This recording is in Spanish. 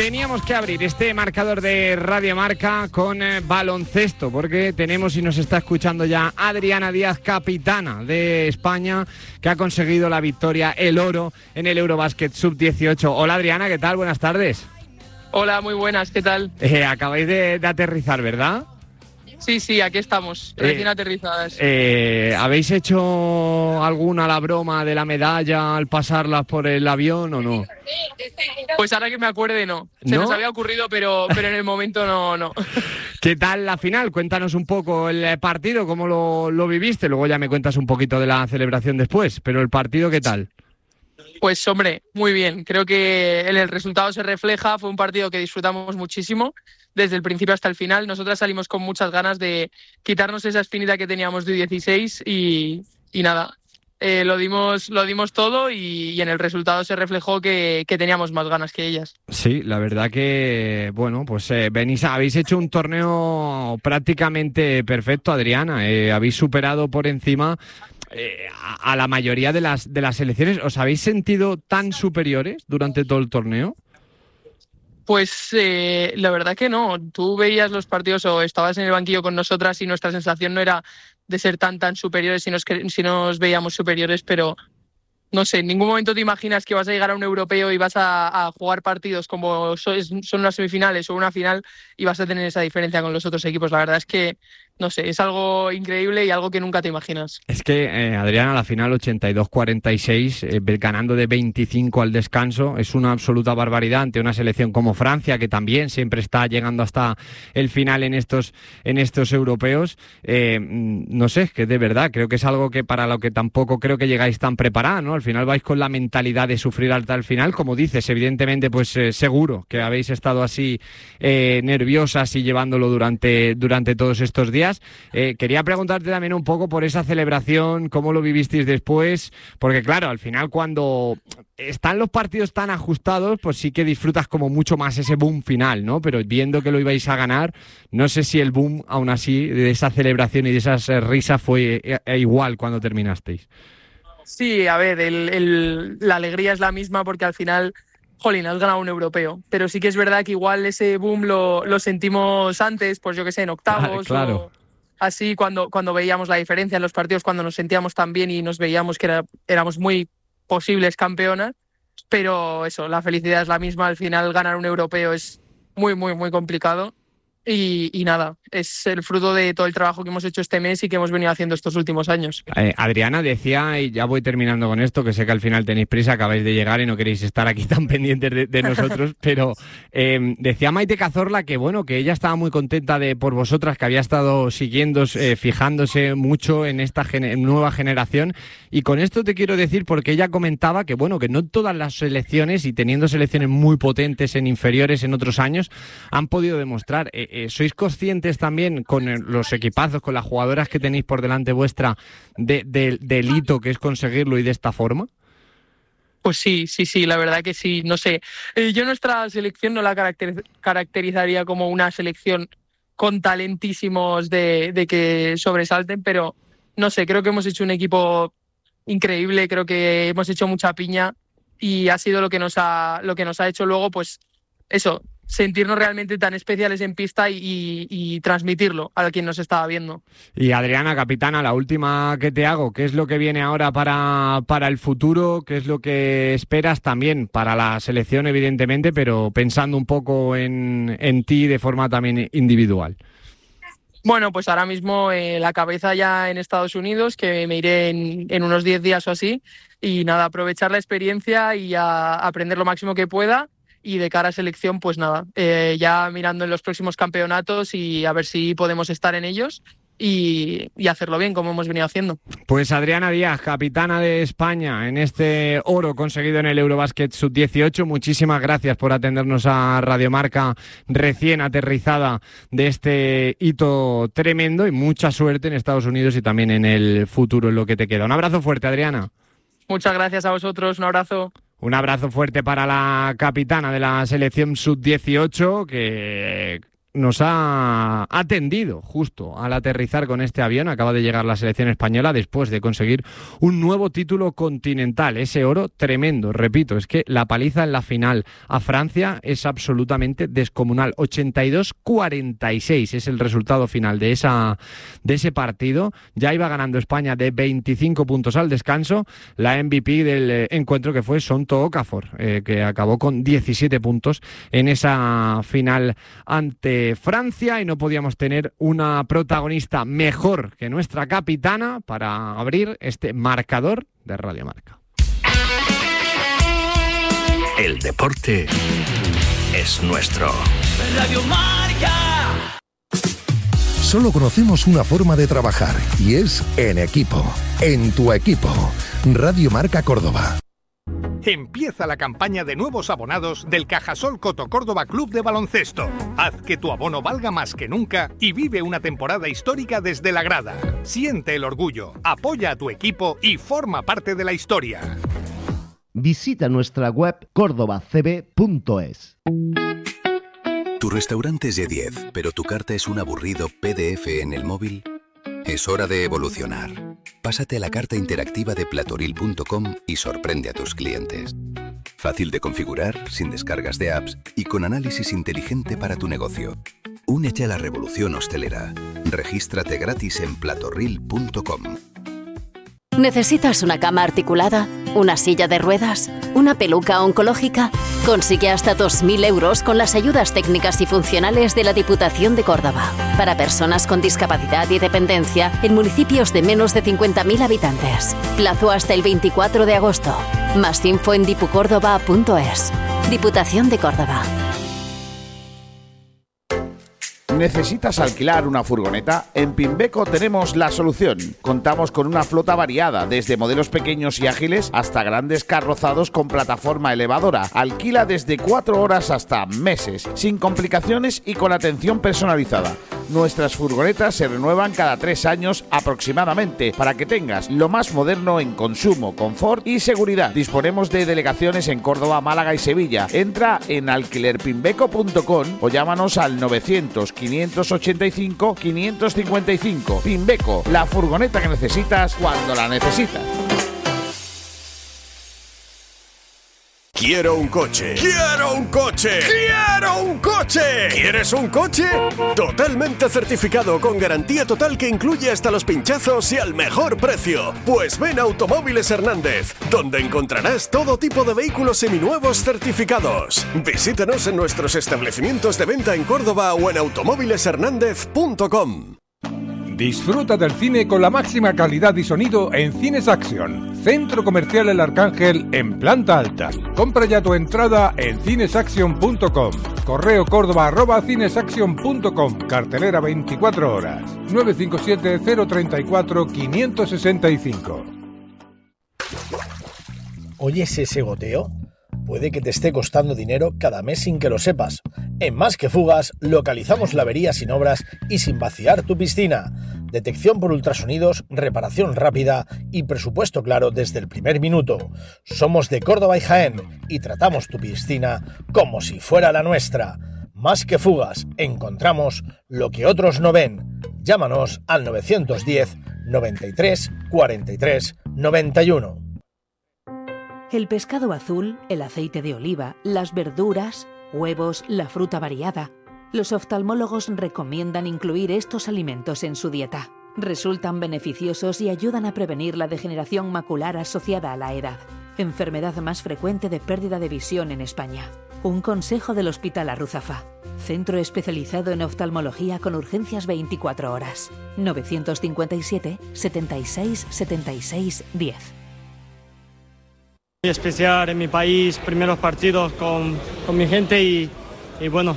Teníamos que abrir este marcador de Radio Marca con baloncesto, porque tenemos y nos está escuchando ya Adriana Díaz, capitana de España, que ha conseguido la victoria, el oro, en el Eurobasket Sub-18. Hola Adriana, ¿qué tal? Buenas tardes. Hola, muy buenas, ¿qué tal? Acabáis de aterrizar, ¿verdad? Sí, aquí estamos, recién aterrizadas. ¿Habéis hecho alguna la broma de la medalla al pasarlas por el avión o no? Pues ahora que me acuerde, no. Se nos había ocurrido, pero en el momento no. ¿Qué tal la final? Cuéntanos un poco el partido, cómo lo viviste. Luego ya me cuentas un poquito de la celebración después, pero el partido, ¿qué tal? Pues hombre, muy bien. Creo que en el resultado se refleja. Fue un partido que disfrutamos muchísimo desde el principio hasta el final. Nosotras salimos con muchas ganas de quitarnos esa espinita que teníamos de 16 y nada. Lo dimos todo y en el resultado se reflejó que teníamos más ganas que ellas. Sí, la verdad que, bueno, pues habéis hecho un torneo prácticamente perfecto, Adriana. Habéis superado por encima a la mayoría de las selecciones. ¿Os habéis sentido tan superiores durante todo el torneo? Pues la verdad que no. Tú veías los partidos o estabas en el banquillo con nosotras y nuestra sensación no era de ser tan superiores si nos veíamos superiores, pero no sé, en ningún momento te imaginas que vas a llegar a un europeo y vas a jugar partidos como son unas semifinales o una final y vas a tener esa diferencia con los otros equipos. La verdad es que, no sé, es algo increíble y algo que nunca te imaginas. Es que, Adriana, la final 82-46, ganando de 25 al descanso, es una absoluta barbaridad ante una selección como Francia, que también siempre está llegando hasta el final en estos europeos. No sé, es que de verdad creo que es algo que para lo que tampoco creo que llegáis tan preparada, ¿no? Al final vais con la mentalidad de sufrir hasta el final, como dices, evidentemente, pues seguro que habéis estado así nerviosas y llevándolo durante todos estos días. Quería preguntarte también un poco por esa celebración, cómo lo vivisteis después, porque claro, al final cuando están los partidos tan ajustados, pues sí que disfrutas como mucho más ese boom final, ¿no? Pero viendo que lo ibais a ganar, no sé si el boom, aún así, de esa celebración y de esas risas fue igual cuando terminasteis. Sí, a ver, la alegría es la misma porque al final, jolín, has ganado un europeo. Pero sí que es verdad que igual ese boom lo sentimos antes, pues yo que sé, en octavos. Claro. O así cuando veíamos la diferencia en los partidos, cuando nos sentíamos tan bien y nos veíamos que éramos muy posibles campeonas. Pero eso, la felicidad es la misma. Al final ganar un europeo es muy, muy, muy complicado. Y nada, es el fruto de todo el trabajo que hemos hecho este mes y que hemos venido haciendo estos últimos años. Adriana decía, y ya voy terminando con esto, que sé que al final tenéis prisa, acabáis de llegar y no queréis estar aquí tan pendientes de nosotros, pero decía Maite Cazorla que bueno, que ella estaba muy contenta por vosotras, que había estado siguiendo, fijándose mucho en esta nueva generación, y con esto te quiero decir, porque ella comentaba que bueno, que no todas las selecciones, y teniendo selecciones muy potentes en inferiores en otros años, han podido demostrar. ¿Sois conscientes también con los equipazos, con las jugadoras que tenéis por delante vuestra del hito que es conseguirlo y de esta forma? Pues sí, la verdad que sí, no sé. Yo nuestra selección no la caracterizaría como una selección con talentísimos de que sobresalten, pero no sé, creo que hemos hecho un equipo increíble, creo que hemos hecho mucha piña y ha sido lo que nos ha hecho luego, pues eso, sentirnos realmente tan especiales en pista y transmitirlo a quien nos estaba viendo. Y Adriana, capitana, la última que te hago, ¿qué es lo que viene ahora para el futuro? ¿Qué es lo que esperas también para la selección, evidentemente, pero pensando un poco en ti de forma también individual? Bueno, pues ahora mismo la cabeza ya en Estados Unidos, que me iré en unos 10 días o así, y nada, aprovechar la experiencia y aprender lo máximo que pueda. Y de cara a selección, pues nada, ya mirando en los próximos campeonatos y a ver si podemos estar en ellos y hacerlo bien, como hemos venido haciendo. Pues Adriana Díaz, capitana de España en este oro conseguido en el Eurobasket Sub-18, muchísimas gracias por atendernos a Radio Marca recién aterrizada de este hito tremendo y mucha suerte en Estados Unidos y también en el futuro en lo que te queda. Un abrazo fuerte, Adriana. Muchas gracias a vosotros, un abrazo. Un abrazo fuerte para la capitana de la selección Sub-18, que nos ha atendido justo al aterrizar con este avión. Acaba de llegar la selección española después de conseguir un nuevo título continental. Ese oro tremendo, repito, es que la paliza en la final a Francia es absolutamente descomunal. 82-46 es el resultado final de ese partido. Ya iba ganando España de 25 puntos al descanso. La MVP del encuentro, que fue Sonto Okafor, que acabó con 17 puntos en esa final ante Francia, y no podíamos tener una protagonista mejor que nuestra capitana para abrir este marcador de Radio Marca. El deporte es nuestro. Radio Marca. Solo conocemos una forma de trabajar y es en equipo. En tu equipo. Radio Marca Córdoba. Empieza la campaña de nuevos abonados del Cajasol Coto Córdoba Club de Baloncesto. Haz que tu abono valga más que nunca y vive una temporada histórica desde la grada. Siente el orgullo, apoya a tu equipo y forma parte de la historia. Visita nuestra web cordobacb.es. Tu restaurante es de 10, pero tu carta es un aburrido PDF en el móvil. Es hora de evolucionar. Pásate a la carta interactiva de platoril.com y sorprende a tus clientes. Fácil de configurar, sin descargas de apps y con análisis inteligente para tu negocio. Únete a la revolución hostelera. Regístrate gratis en platoril.com. ¿Necesitas una cama articulada? ¿Una silla de ruedas? ¿Una peluca oncológica? Consigue hasta 2.000 euros con las ayudas técnicas y funcionales de la Diputación de Córdoba para personas con discapacidad y dependencia en municipios de menos de 50.000 habitantes. Plazo hasta el 24 de agosto. Más info en dipucórdoba.es. Diputación de Córdoba. ¿Necesitas alquilar una furgoneta? En Pimbeco tenemos la solución. Contamos con una flota variada, desde modelos pequeños y ágiles hasta grandes carrozados con plataforma elevadora. Alquila desde 4 horas hasta meses, sin complicaciones y con atención personalizada. Nuestras furgonetas se renuevan cada 3 años aproximadamente, para que tengas lo más moderno en consumo, confort y seguridad. Disponemos de delegaciones en Córdoba, Málaga y Sevilla. Entra en alquilerpimbeco.com o llámanos al 900-585-555. Pimbeco, la furgoneta que necesitas cuando la necesitas. Quiero un coche. ¡Quiero un coche! ¡Quiero un coche! ¿Quieres un coche? Totalmente certificado, con garantía total que incluye hasta los pinchazos y al mejor precio. Pues ven a Automóviles Hernández, donde encontrarás todo tipo de vehículos seminuevos certificados. Visítanos en nuestros establecimientos de venta en Córdoba o en automóvileshernandez.com. Disfruta del cine con la máxima calidad y sonido en Cines Action, Centro Comercial El Arcángel, en planta alta. Compra ya tu entrada en cinesaction.com. Correo córdoba@cinesaction.com. Cartelera 24 horas. 957-034-565. ¿Oyes ese goteo? Puede que te esté costando dinero cada mes sin que lo sepas. En Más que Fugas localizamos la avería sin obras y sin vaciar tu piscina. Detección por ultrasonidos, reparación rápida y presupuesto claro desde el primer minuto. Somos de Córdoba y Jaén y tratamos tu piscina como si fuera la nuestra. Más que Fugas, encontramos lo que otros no ven. Llámanos al 910 93 43 91. El pescado azul, el aceite de oliva, las verduras, huevos, la fruta variada. Los oftalmólogos recomiendan incluir estos alimentos en su dieta. Resultan beneficiosos y ayudan a prevenir la degeneración macular asociada a la edad, enfermedad más frecuente de pérdida de visión en España. Un consejo del Hospital Arruzafa, centro especializado en oftalmología con urgencias 24 horas. 957 76 76 10. Muy especial en mi país, primeros partidos con mi gente y bueno,